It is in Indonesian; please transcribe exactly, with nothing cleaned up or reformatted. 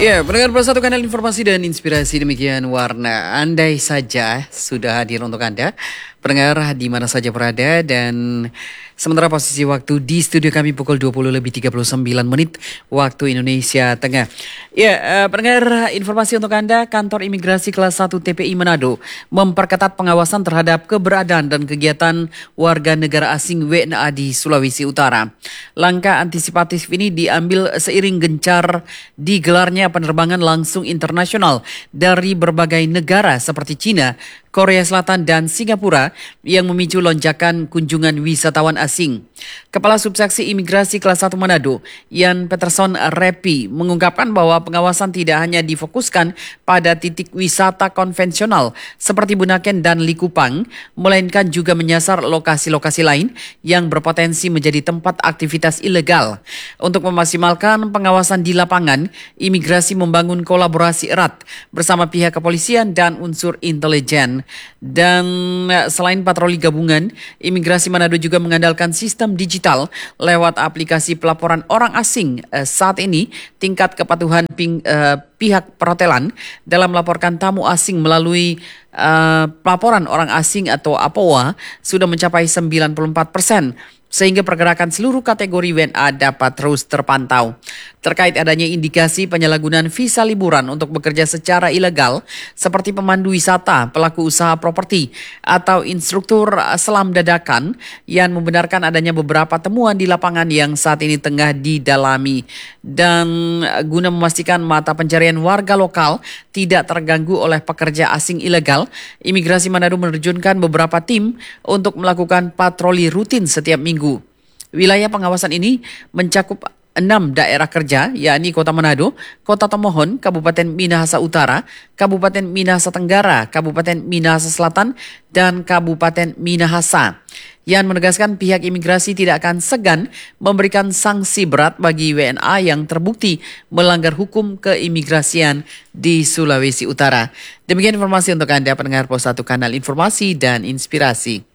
Ya, pendengar bersatu kanal informasi dan inspirasi, demikian warna. Andai saja sudah hadir untuk Anda, pendengar di mana saja berada, dan sementara posisi waktu di studio kami pukul dua puluh lebih tiga puluh sembilan menit waktu Indonesia Tengah. Ya, uh, pendengar, informasi untuk Anda, Kantor Imigrasi Kelas satu T P I Manado memperketat pengawasan terhadap keberadaan dan kegiatan warga negara asing W N A di Sulawesi Utara. Langkah antisipatif ini diambil seiring gencar digelarnya penerbangan langsung internasional dari berbagai negara seperti Cina, Korea Selatan, dan Singapura yang memicu lonjakan kunjungan wisatawan asing. Kepala Subseksi Imigrasi Kelas satu Manado, Ian Peterson Repi, mengungkapkan bahwa pengawasan tidak hanya difokuskan pada titik wisata konvensional seperti Bunaken dan Likupang, melainkan juga menyasar lokasi-lokasi lain yang berpotensi menjadi tempat aktivitas ilegal. Untuk memaksimalkan pengawasan di lapangan, imigrasi membangun kolaborasi erat bersama pihak kepolisian dan unsur intelijen. Dan selain patroli gabungan, Imigrasi Manado juga mengandalkan sistem digital lewat aplikasi pelaporan orang asing. Saat ini tingkat kepatuhan ping, uh, pihak perhotelan dalam melaporkan tamu asing melalui uh, pelaporan orang asing atau A P O A sudah mencapai sembilan puluh empat persen. Sehingga pergerakan seluruh kategori W N A dapat terus terpantau. Terkait adanya indikasi penyalahgunaan visa liburan untuk bekerja secara ilegal, seperti pemandu wisata, pelaku usaha properti, atau instruktur selam dadakan, yang membenarkan adanya beberapa temuan di lapangan yang saat ini tengah didalami. Dan guna memastikan mata pencarian warga lokal tidak terganggu oleh pekerja asing ilegal, Imigrasi Manado menerjunkan beberapa tim untuk melakukan patroli rutin setiap minggu. Wilayah pengawasan ini mencakup enam daerah kerja, yakni Kota Manado, Kota Tomohon, Kabupaten Minahasa Utara, Kabupaten Minahasa Tenggara, Kabupaten Minahasa Selatan, dan Kabupaten Minahasa. Yang menegaskan pihak imigrasi tidak akan segan memberikan sanksi berat bagi W N A yang terbukti melanggar hukum keimigrasian di Sulawesi Utara. Demikian informasi untuk Anda, pendengar Pos satu Kanal Informasi dan Inspirasi.